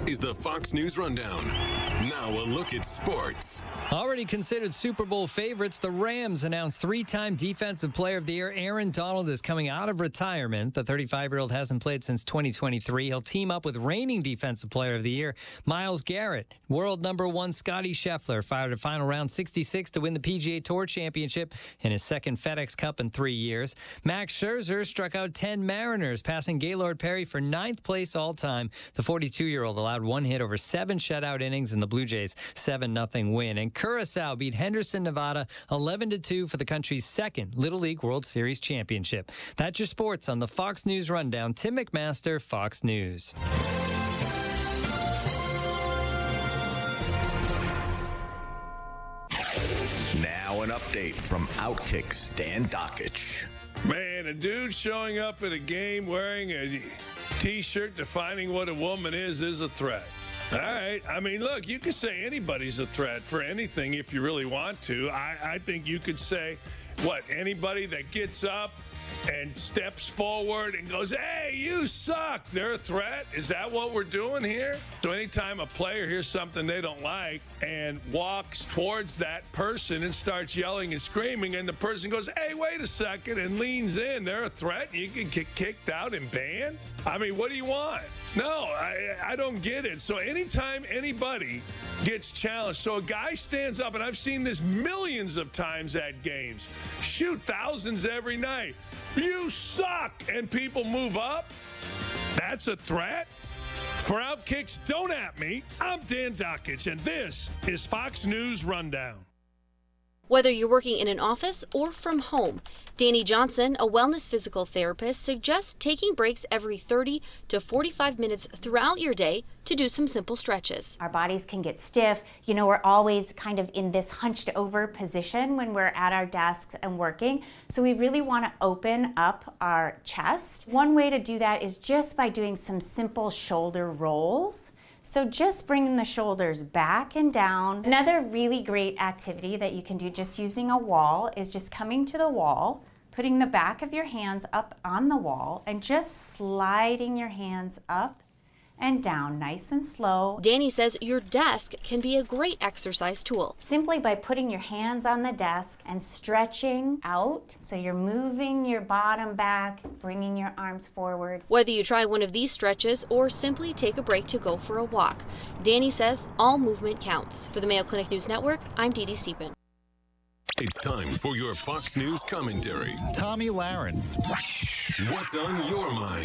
is the Fox News Rundown. Now a look at sports. Already considered Super Bowl favorites, the Rams announced three-time Defensive Player of the Year Aaron Donald is coming out of retirement. The 35-year-old hasn't played since 2023. He'll team up with reigning Defensive Player of the Year Myles Garrett. World number one Scotty Scheffler fired a final round 66 to win the PGA Tour Championship in his second FedEx Cup in 3 years. Max Scherzer struck out 10 Mariners, passing Gaylord Perry for ninth place all-time. The 42-year-old allowed one hit over 7 shutout innings in the Blue Jays' 7-0 win. And Curaçao beat Henderson, Nevada 11-2 for the country's second Little League World Series championship. That's your sports on the Fox News Rundown. Tim McMaster, Fox News. Now an update from Outkick Stan Dakich. Man, a dude showing up at a game wearing a T-shirt defining what a woman is a threat. All right. I mean, look, you can say anybody's a threat for anything if you really want to. I think you could say, anybody that gets up and steps forward and goes, hey, you suck, they're a threat? Is that what we're doing here? So anytime a player hears something they don't like and walks towards that person and starts yelling and screaming, and the person goes, hey, wait a second, and leans in, they're a threat? You can get kicked out and banned? I mean, what do you want? No, I don't get it. So anytime anybody gets challenged, so a guy stands up, and I've seen this millions of times at games, shoot, thousands every night. You suck, and people move up? That's a threat? For Outkicks, don't at me. I'm Dan Dakich, and this is Fox News Rundown. Whether you're working in an office or from home, Danny Johnson, a wellness physical therapist, suggests taking breaks every 30 to 45 minutes throughout your day to do some simple stretches. Our bodies can get stiff. You know, we're always kind of in this hunched over position when we're at our desks and working. So we really want to open up our chest. One way to do that is just by doing some simple shoulder rolls. So just bringing the shoulders back and down. Another really great activity that you can do just using a wall is just coming to the wall, putting the back of your hands up on the wall, and just sliding your hands up and down, nice and slow. Danny says your desk can be a great exercise tool. Simply by putting your hands on the desk and stretching out, so you're moving your bottom back, bringing your arms forward. Whether you try one of these stretches or simply take a break to go for a walk, Danny says all movement counts. For the Mayo Clinic News Network, I'm Dee Dee Stephen. It's time for your Fox News commentary. Tommy Lahren. What's on your mind?